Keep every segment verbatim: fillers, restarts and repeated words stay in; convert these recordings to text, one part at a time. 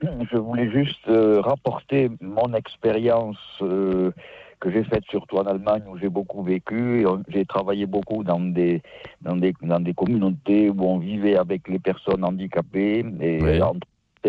je voulais juste euh, rapporter mon expérience euh, que j'ai faite surtout en Allemagne où j'ai beaucoup vécu. Et on, j'ai travaillé beaucoup dans des, dans, des, dans des communautés où on vivait avec les personnes handicapées. Et, Oui. entre,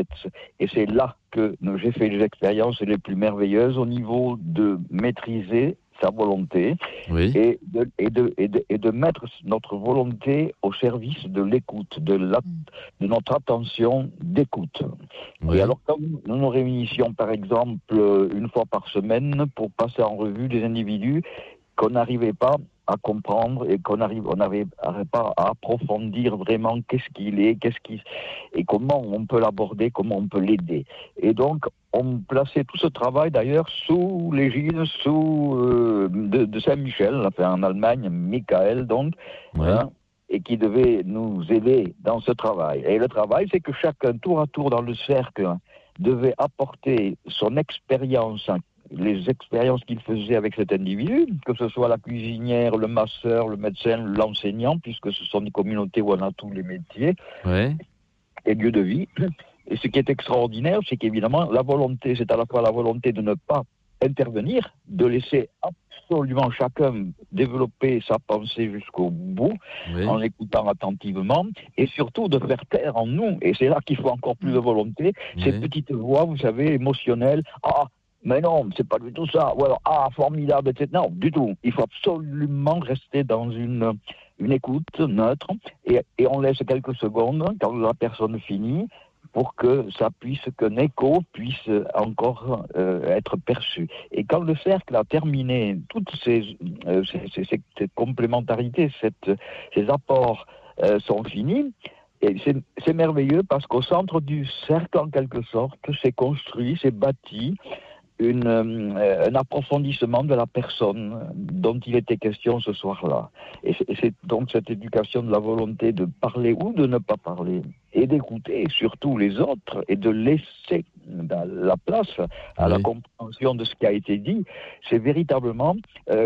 et c'est là que j'ai fait les expériences les plus merveilleuses au niveau de maîtriser sa volonté Oui. et de, et, de, et, de, et de mettre notre volonté au service de l'écoute, de, la, de notre attention d'écoute. Oui. Et alors, quand nous nous réunissions, par exemple, une fois par semaine pour passer en revue des individus qu'on n'arrivait pas à comprendre et qu'on arrive, on n'arrivait pas à approfondir vraiment qu'est-ce qu'il est, qu'est-ce qui, et comment on peut l'aborder, comment on peut l'aider. Et donc, on plaçait tout ce travail d'ailleurs sous l'égide, sous euh, de, de Saint-Michel, enfin en Allemagne, Michael donc, Oui. hein, et qui devait nous aider dans ce travail. Et le travail, c'est que chacun, tour à tour dans le cercle, devait apporter son expérience, les expériences qu'il faisait avec cet individu, que ce soit la cuisinière, le masseur, le médecin, l'enseignant, puisque ce sont des communautés où on a tous les métiers Oui. et lieux de vie. Et ce qui est extraordinaire, c'est qu'évidemment, la volonté, c'est à la fois la volonté de ne pas intervenir, de laisser absolument chacun développer sa pensée jusqu'au bout, Oui. en l'écoutant attentivement, et surtout de faire taire en nous, et c'est là qu'il faut encore plus de volonté, Oui. ces petites voix, vous savez, émotionnelles, ah, mais non, c'est pas du tout ça, ou alors, ah, formidable, et cetera. Non, du tout. Il faut absolument rester dans une, une écoute neutre, et, et on laisse quelques secondes, quand la personne finit, pour que ça puisse, qu'un écho puisse encore euh, être perçu. Et quand le cercle a terminé toutes ces, euh, ces, ces, ces, ces complémentarités, cette, ces apports euh, sont finis, et c'est, c'est merveilleux parce qu'au centre du cercle, en quelque sorte, c'est construit, c'est bâti une, euh, un approfondissement de la personne dont il était question ce soir-là. Et c'est, et c'est donc cette éducation de la volonté de parler ou de ne pas parler, et d'écouter surtout les autres, et de laisser la place à oui. la compréhension de ce qui a été dit, c'est véritablement...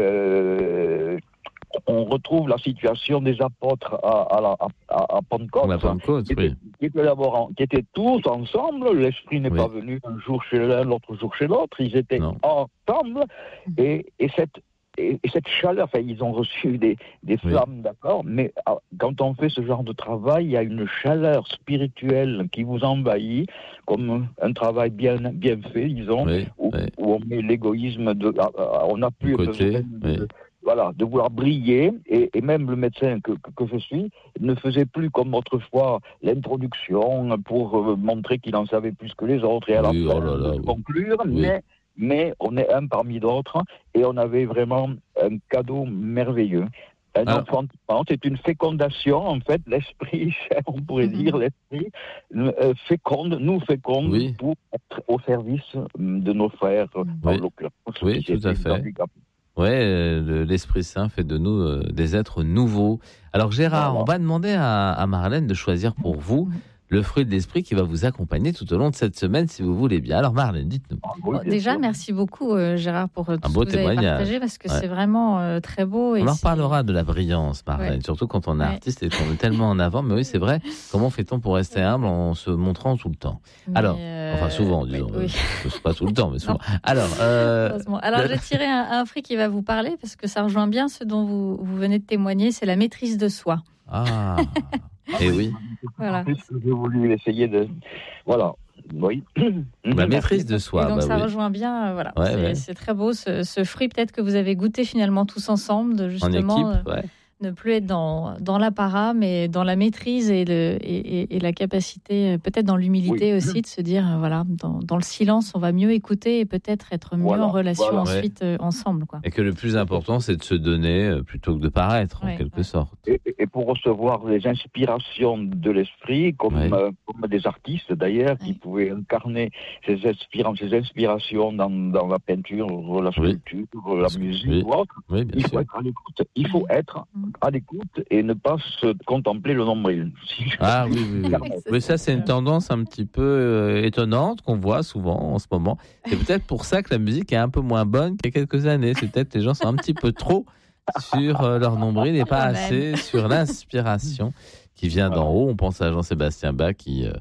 Euh, on retrouve la situation des apôtres à, à, la, à, à Pentecôte, la Pentecôte qui, oui. étaient, qui, étaient qui étaient tous ensemble. L'Esprit n'est oui. pas venu un jour chez l'un, l'autre jour chez l'autre. Ils étaient non. ensemble. Et, et, cette, et, et cette chaleur, enfin, ils ont reçu des, des flammes, oui. d'accord, mais quand on fait ce genre de travail, il y a une chaleur spirituelle qui vous envahit, comme un travail bien, bien fait, disons, oui. Où, oui. où on met l'égoïsme, de, on n'a plus côté, besoin de... oui. Voilà, de vouloir briller, et, et même le médecin que, que, que je suis ne faisait plus comme autrefois l'introduction pour euh, montrer qu'il en savait plus que les autres, et à oui, la fin oh là là, de oui. conclure, oui. mais, mais on est un parmi d'autres, et on avait vraiment un cadeau merveilleux. Un Alors, enfantement, c'est une fécondation, en fait, l'esprit, on pourrait mm-hmm. dire, l'esprit euh, féconde, nous féconde oui. pour être au service de nos frères, oui. en l'occurrence. Oui, tout à fait. Oui, euh, l'Esprit Saint fait de nous euh, des êtres nouveaux. Alors Gérard, voilà. on va demander à, à Marlène de choisir pour vous mmh. le fruit de l'Esprit qui va vous accompagner tout au long de cette semaine, si vous voulez bien. Alors Marlène, dites-nous. Bon, déjà, sûr. merci beaucoup euh, Gérard pour tout Un ce beau que vous avez partagé, parce que ouais. c'est vraiment euh, très beau. Et on en c'est... reparlera de la brillance, Marlène, ouais. surtout quand on est ouais. artiste et qu'on est tellement en avant. Mais oui, c'est vrai. Comment fait-on pour rester humble en se montrant tout le temps ? mais Alors, euh... enfin souvent, disons. Oui. Euh, pas tout le temps, mais souvent. Alors, euh... Alors j'ai tiré un, un fruit qui va vous parler, parce que ça rejoint bien ce dont vous, vous venez de témoigner, c'est la maîtrise de soi. Ah et oui. Voilà. J'ai voulu essayer de... Voilà. Oui. La maîtrise de soi. Et donc bah ça oui. rejoint bien, euh, voilà. Ouais, c'est, ouais. c'est très beau ce, ce fruit, peut-être que vous avez goûté finalement tous ensemble, de justement en équipe, ouais. euh, ne plus être dans dans l'apparat, mais dans la maîtrise et le et, et, et la capacité, peut-être dans l'humilité oui. aussi, de se dire euh, voilà, dans, dans le silence, on va mieux écouter et peut-être être mieux voilà, en relation voilà. ensuite ouais. euh, ensemble, quoi. Et que le plus important, c'est de se donner euh, plutôt que de paraître, ouais, en quelque ouais. sorte. Et, et pour recevoir les inspirations de l'esprit, comme, ouais. euh, comme des artistes d'ailleurs, qui ouais. pouvaient incarner ces, inspirants, ces inspirations dans, dans la peinture, la sculpture, oui. la musique oui. ou autre, oui, bien il sûr. faut être à l'écoute. Il faut être à l'écoute et ne pas se contempler le nombril. Ah oui, oui, oui. Mais ça, c'est une tendance un petit peu euh, étonnante qu'on voit souvent en ce moment. C'est peut-être pour ça que la musique est un peu moins bonne qu'il y a quelques années. C'est peut-être que les gens sont un petit peu trop sur euh, leur nombril et pas assez sur l'inspiration qui vient d'en haut. On pense à Jean-Sébastien Bach qui euh,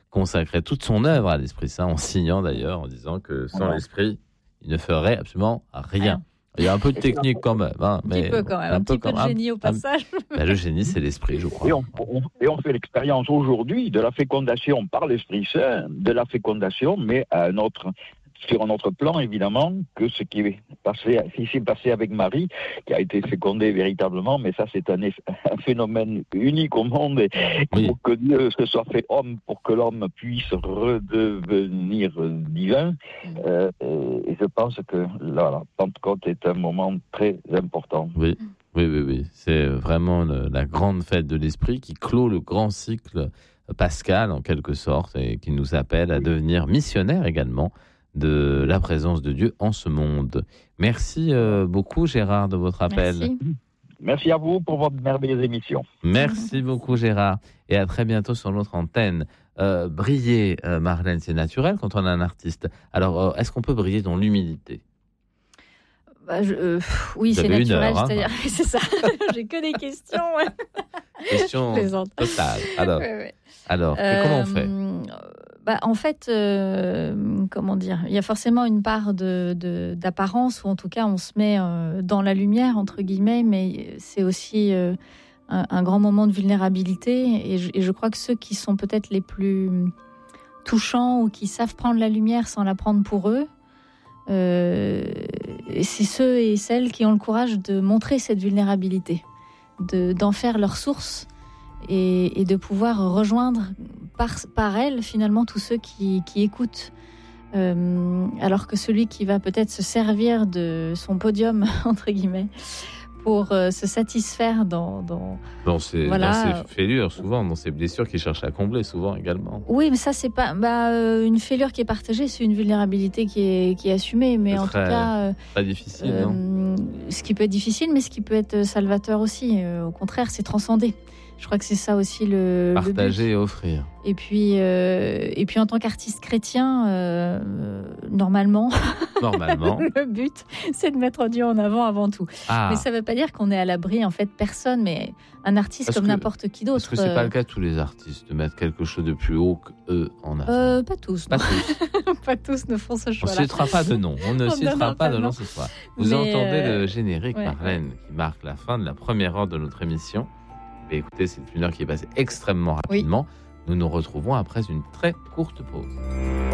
consacrait toute son œuvre à l'Esprit Saint, en signant d'ailleurs, en disant que sans ouais. l'Esprit, il ne ferait absolument rien. Ouais. Il y a un peu de technique quand même. Hein, un mais petit peu quand même, un, un petit peu de génie au passage. Un, ben, le génie, c'est l'Esprit, je crois. Et on, on, et on fait l'expérience aujourd'hui de la fécondation par l'Esprit Saint, de la fécondation, mais à un autre... sur un autre plan, évidemment, que ce qui est passé, qui s'est passé avec Marie, qui a été fécondée véritablement, mais ça, c'est un, eff- un phénomène unique au monde, et oui. Pour que Dieu se soit fait homme, pour que l'homme puisse redevenir divin, euh, et je pense que là, la Pentecôte est un moment très important. Oui, oui, oui, oui. C'est vraiment le, la grande fête de l'Esprit qui clôt le grand cycle pascal, en quelque sorte, et qui nous appelle à devenir missionnaires également, de la présence de Dieu en ce monde. Merci euh, beaucoup Gérard de votre appel. Merci. Merci à vous pour votre merveilleuse émission. Merci beaucoup Gérard et à très bientôt sur notre antenne. Euh, briller, euh, Marlène, c'est naturel quand on est un artiste. Alors, euh, est-ce qu'on peut briller dans l'humilité ? Bah, je, euh, oui, Vous c'est naturel. Heure, hein, c'est-à-dire, c'est ça. J'ai que des questions. Questions totales. Alors, ouais, ouais. alors euh, comment on fait ? Bah, en fait, euh, comment dire, il y a forcément une part de, de, d'apparence, ou en tout cas on se met euh, dans la lumière, entre guillemets, mais c'est aussi euh, un, un grand moment de vulnérabilité, et je, et je crois que ceux qui sont peut-être les plus touchants, ou qui savent prendre la lumière sans la prendre pour eux, euh, c'est ceux et celles qui ont le courage de montrer cette vulnérabilité, de, d'en faire leur source, et, et de pouvoir rejoindre par, par elle, finalement, tous ceux qui, qui écoutent. Euh, alors que celui qui va peut-être se servir de son podium, entre guillemets, pour euh, se satisfaire dans... Dans, dans, ses, voilà. dans ses fêlures, souvent, dans ses blessures qu'il cherche à combler, souvent, également. Oui, mais ça, c'est pas... Bah, euh, une fêlure qui est partagée, c'est une vulnérabilité qui est, qui est assumée, mais c'est en très, tout cas... Euh, très difficile, euh, non ? Ce qui peut être difficile, mais ce qui peut être salvateur aussi. Euh, au contraire, c'est transcender. Je crois que c'est ça aussi le partager le but. Et offrir. Et puis, euh, et puis en tant qu'artiste chrétien, euh, normalement, normalement, le but, c'est de mettre Dieu en avant avant tout. Ah. Mais ça ne veut pas dire qu'on est à l'abri, en fait, personne, mais un artiste parce comme que, n'importe qui d'autre. Est-ce que c'est pas le cas de tous les artistes, de mettre quelque chose de plus haut qu'eux en avant euh, Pas tous. Pas tous. Pas tous ne font ce choix-là. On ne citera pas de nom. On ne on citera pas de nom ce soir. Vous mais entendez euh... le générique, ouais, Marlène, ouais. qui marque la fin de la première heure de notre émission. Et écoutez, c'est une heure qui est passée extrêmement rapidement. Oui. Nous nous retrouvons après une très courte pause.